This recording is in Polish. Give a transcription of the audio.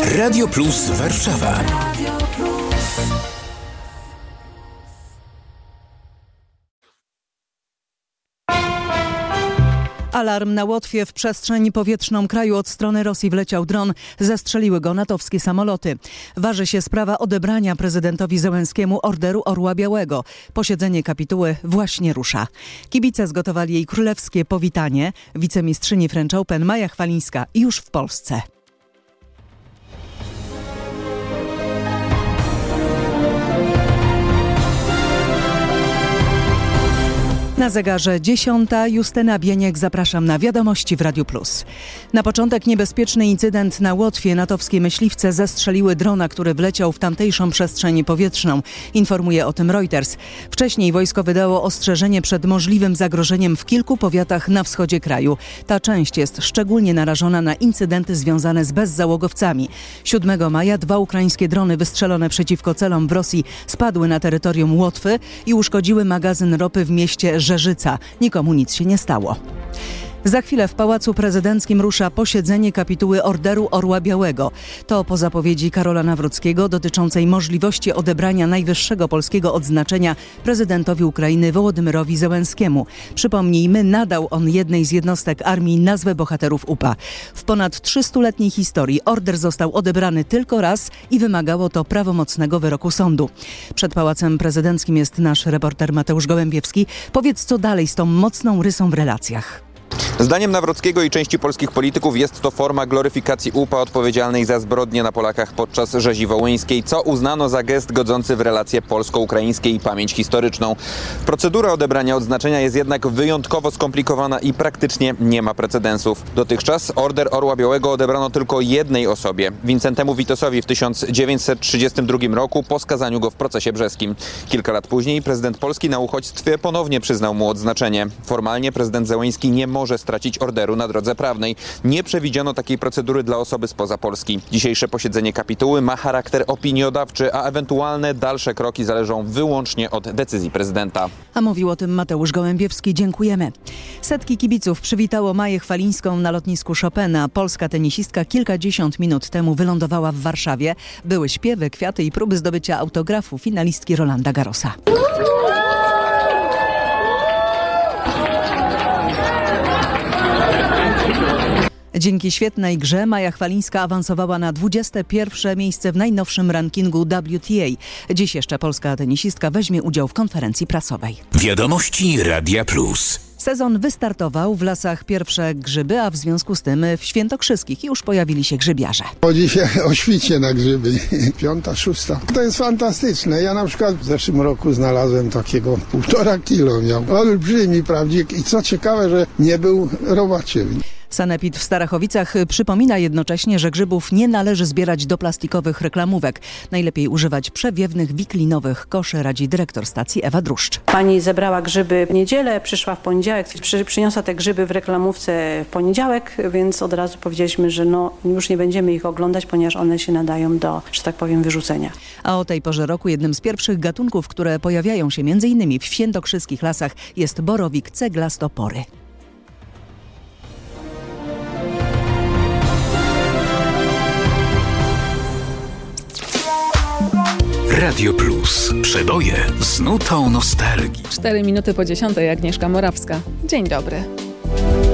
Radio Plus Warszawa. Alarm na Łotwie. W przestrzeń powietrzną kraju od strony Rosji wleciał dron. Zestrzeliły go natowskie samoloty. Waży się sprawa odebrania prezydentowi Zełenskiemu Orderu Orła Białego. Posiedzenie kapituły właśnie rusza. Kibice zgotowali jej królewskie powitanie. Wicemistrzyni French Open Maja Chwalińska już w Polsce. Na zegarze 10. Justyna Bieniek, zapraszam na wiadomości w Radiu Plus. Na początek niebezpieczny incydent na Łotwie. Natowskie myśliwce zestrzeliły drona, który wleciał w tamtejszą przestrzeń powietrzną. Informuje o tym Reuters. Wcześniej wojsko wydało ostrzeżenie przed możliwym zagrożeniem w kilku powiatach na wschodzie kraju. Ta część jest szczególnie narażona na incydenty związane z bezzałogowcami. 7 maja 2 ukraińskie drony wystrzelone przeciwko celom w Rosji spadły na terytorium Łotwy i uszkodziły magazyn ropy w mieście Żerzyca. Nikomu nic się nie stało. Za chwilę w Pałacu Prezydenckim rusza posiedzenie kapituły Orderu Orła Białego. To po zapowiedzi Karola Nawrockiego dotyczącej możliwości odebrania najwyższego polskiego odznaczenia prezydentowi Ukrainy Wołodymyrowi Zełenskiemu. Przypomnijmy, nadał on jednej z jednostek armii nazwę bohaterów UPA. W ponad 300-letniej historii order został odebrany tylko raz i wymagało to prawomocnego wyroku sądu. Przed Pałacem Prezydenckim jest nasz reporter Mateusz Gołębiewski. Powiedz, co dalej z tą mocną rysą w relacjach. Zdaniem Nawrockiego i części polskich polityków jest to forma gloryfikacji UPA odpowiedzialnej za zbrodnie na Polakach podczas rzezi wołyńskiej, co uznano za gest godzący w relacje polsko-ukraińskie i pamięć historyczną. Procedura odebrania odznaczenia jest jednak wyjątkowo skomplikowana i praktycznie nie ma precedensów. Dotychczas Order Orła Białego odebrano tylko jednej osobie, Wincentemu Witosowi w 1932 roku po skazaniu go w procesie brzeskim. Kilka lat później prezydent Polski na uchodźstwie ponownie przyznał mu odznaczenie. Formalnie prezydent Zełenski nie może stracić orderu na drodze prawnej. Nie przewidziano takiej procedury dla osoby spoza Polski. Dzisiejsze posiedzenie kapituły ma charakter opiniodawczy, a ewentualne dalsze kroki zależą wyłącznie od decyzji prezydenta. A mówił o tym Mateusz Gołębiewski. Dziękujemy. Setki kibiców przywitało Maję Chwalińską na lotnisku Chopina. Polska tenisistka kilkadziesiąt minut temu wylądowała w Warszawie. Były śpiewy, kwiaty i próby zdobycia autografu finalistki Rolanda Garrosa. Dzięki świetnej grze Maja Chwalińska awansowała na 21. miejsce w najnowszym rankingu WTA. Dziś jeszcze polska tenisistka weźmie udział w konferencji prasowej. Wiadomości Radia Plus. Sezon wystartował, w lasach pierwsze grzyby, a w związku z tym w Świętokrzyskich już pojawili się grzybiarze. Chodzi się o świcie na grzyby, 5., 6. To jest fantastyczne. Ja na przykład w zeszłym roku znalazłem takiego 1,5 kilo miał. Olbrzymi, prawdziwy. I co ciekawe, że nie był robaczym. Sanepid w Starachowicach przypomina jednocześnie, że grzybów nie należy zbierać do plastikowych reklamówek. Najlepiej używać przewiewnych, wiklinowych koszy, radzi dyrektor stacji Ewa Druszcz. Pani zebrała grzyby w niedzielę, przyszła w poniedziałek, przyniosła te grzyby w reklamówce w poniedziałek, więc od razu powiedzieliśmy, że już nie będziemy ich oglądać, ponieważ one się nadają do, że tak powiem, wyrzucenia. A o tej porze roku jednym z pierwszych gatunków, które pojawiają się m.in. w świętokrzyskich lasach, jest borowik ceglastopory. Radio Plus. Przeboje z nutą nostalgii. 4 minuty po 10:00, Agnieszka Morawska. Dzień dobry.